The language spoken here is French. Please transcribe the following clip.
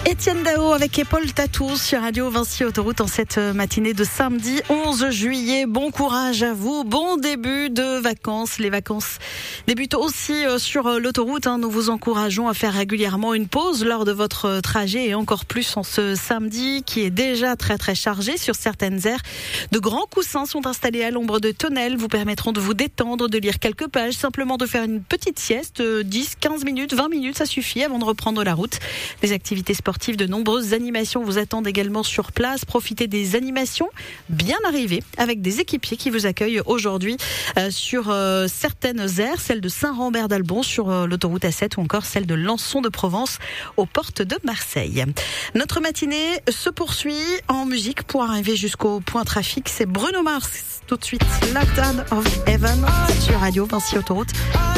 Étienne Dao avec Paul Tatou sur Radio Vinci Autoroute en cette matinée de samedi 11 juillet. Bon courage à vous, bon début de vacances. Les vacances débutent aussi sur l'autoroute. Nous vous encourageons à faire régulièrement une pause lors de votre trajet et encore plus en ce samedi qui est déjà très très chargé sur certaines aires. De grands coussins sont installés à l'ombre de tonnelles, vous permettront de vous détendre, de lire quelques pages, simplement de faire une petite sieste, 10, 15 minutes, 20 minutes, ça suffit avant de reprendre la route. Des activités sportives, de nombreuses animations vous attendent également sur place. Profitez des animations bien arrivées avec des équipiers qui vous accueillent aujourd'hui sur certaines aires, celle de Saint-Rambert d'Albon sur l'autoroute A7 ou encore celle de Lançon de Provence aux portes de Marseille. Notre matinée se poursuit en musique pour arriver jusqu'au point trafic. C'est Bruno Mars tout de suite, Lockdown of Heaven sur Radio Vinci Autoroute.